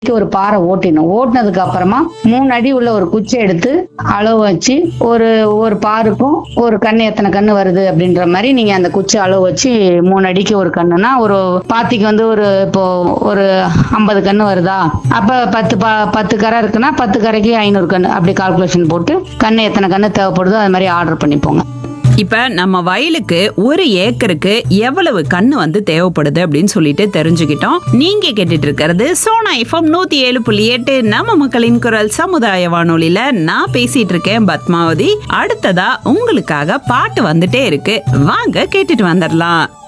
ஒரு பாறை ஓட்டினதுக்கு அப்புறமா 3 அடி உள்ள ஒரு குச்சி எடுத்து அளவு வச்சு ஒரு பாருக்கும் ஒரு கண்ணு எத்தனை கண்ணு வருது அப்படின்ற மாதிரி நீங்க அந்த குச்சி அளவு வச்சு 3 அடிக்கு ஒரு கண்ணுனா ஒரு பாத்திக்கு வந்து இப்போ ஒரு 50 கண்ணு வருதா, அப்ப 10 கரை இருக்குன்னா 10 கரைக்கு 500 கண்ணு அப்படி கால்குலேஷன் போட்டு கண்ணு எத்தனை கண்ணு தேவைப்படுதோ அது மாதிரி ஆர்டர் பண்ணிப்போங்க. இப்ப நம்ம வயலுக்கு 1 ஏக்கருக்கு எவ்வளவு கண்ணு வந்து தேவைப்படுது அப்படின்னு சொல்லிட்டு தெரிஞ்சுக்கிட்டோம். நீங்க கேட்டுட்டு இருக்கிறது சோனா FM 107.8 நம்ம மக்களின் குரல் சமுதாய வானொலியில நான் பேசிட்டு இருக்கேன் பத்மாவதி. அடுத்ததா உங்களுக்காக பாட்டு வந்துட்டே இருக்கு, வாங்க கேட்டுட்டு வந்துடலாம்.